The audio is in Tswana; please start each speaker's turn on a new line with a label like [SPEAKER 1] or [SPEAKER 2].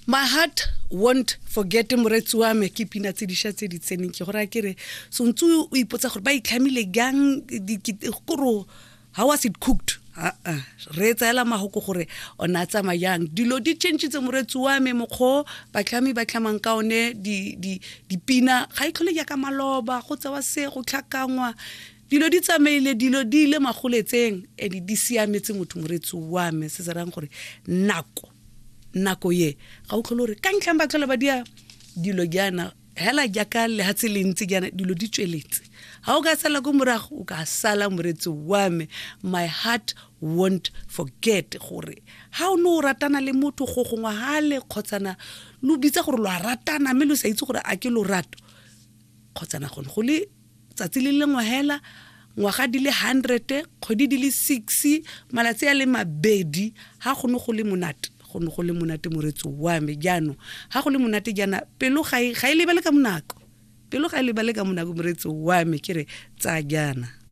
[SPEAKER 1] My heart won't forget moretsi wa me ke pina tse dišwa tse di tseneng ke gore ke re so ntse o ipotsa gore ba itlhamile gang koro how was it cooked re tsaela mahoko gore ona tsama yang dilo di change moretsi wa me mokgo batlhami ba tlhamang ka one di pina ga itlhole ya ka maloba go tsewa se go tlhakangwa dilo di tsamaile dilo di ile magoletseng di siametse motho moretsi wa me se serang gore nako ye ga o tlhole re ka ntlhang ba tlhola ba dia dilo gyana hela jaka le hatse lentsi gyana dilo di tsweletse ha o ka sala go morago o ka sala moretsi wa me my heart won't forget gore ha o no ratana le motho go gongwa hale khotsana lo bitsa gore lo ratana me lo sa itse gore a ke lo rato khotsana go le tsatsi le lengwe hela ngwaga di le 100 kgodi di le 6 malatsi a le mabedi ha go no go le monate go le monate moretsi wa me jano ha go le monate jana pelo ga ile ba le ka monako moretsi wa me ke re tsa jana